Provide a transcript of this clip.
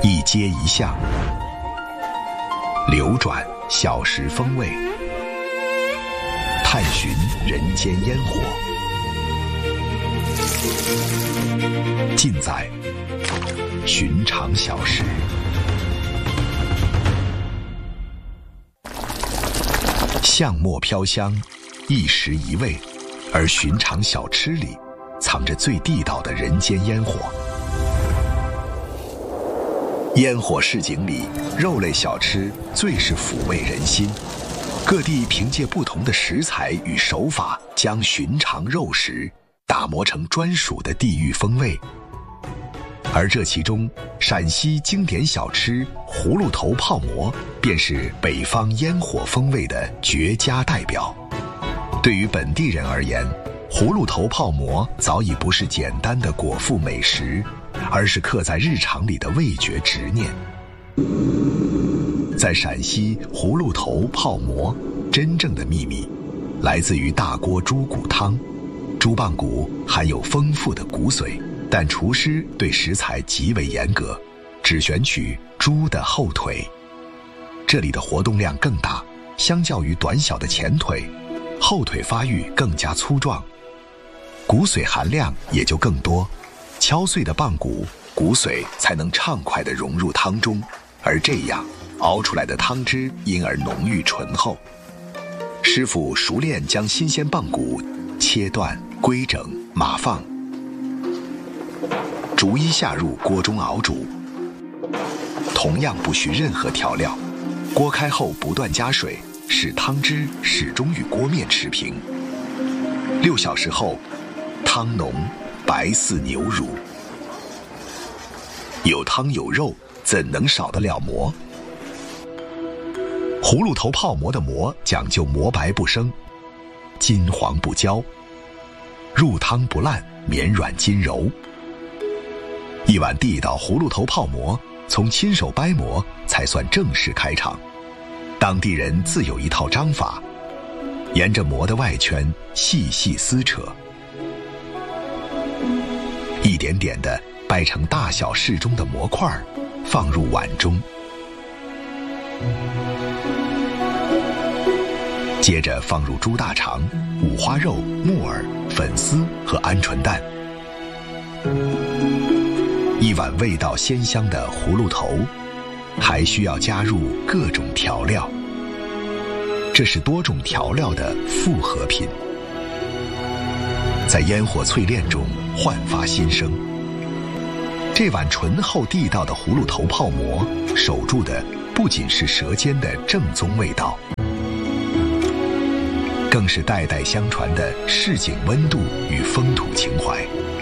一街一巷，流转小食风味，探寻人间烟火，尽在寻常小食。巷陌飘香，一食一味，而寻常小吃里藏着最地道的人间烟火。烟火市井里，肉类小吃最是抚慰人心。各地凭借不同的食材与手法，将寻常肉食打磨成专属的地域风味。而这其中，陕西经典小吃葫芦头泡馍便是北方烟火风味的绝佳代表。对于本地人而言，葫芦头泡馍早已不是简单的果腹美食，而是刻在日常里的味觉执念。在陕西，葫芦头泡馍真正的秘密来自于大锅猪骨汤。猪棒骨含有丰富的骨髓，但厨师对食材极为严格，只选取猪的后腿。这里的活动量更大，相较于短小的前腿，后腿发育更加粗壮，骨髓含量也就更多。敲碎的棒骨，骨髓才能畅快地融入汤中，而这样熬出来的汤汁因而浓郁醇厚。师傅熟练将新鲜棒骨切断、规整、码放，逐一下入锅中熬煮。同样不需任何调料，锅开后不断加水，使汤汁始终与锅面持平。6小时后，汤浓白似牛乳。有汤有肉，怎能少得了馍？葫芦头泡馍的馍讲究馍白不生，金黄不焦，入汤不烂，绵软筋柔。一碗地道葫芦头泡馍，从亲手掰馍才算正式开场。当地人自有一套章法，沿着馍的外圈细细撕扯，一点点地掰成大小适中的馍块，放入碗中。接着放入猪大肠、五花肉、木耳、粉丝和鹌鹑蛋。一碗味道鲜香的葫芦头，还需要加入各种调料。这是多种调料的复合品，在烟火淬炼中焕发新生。这碗醇厚地道的葫芦头泡馍，守住的不仅是舌尖的正宗味道，更是代代相传的市井温度与风土情怀。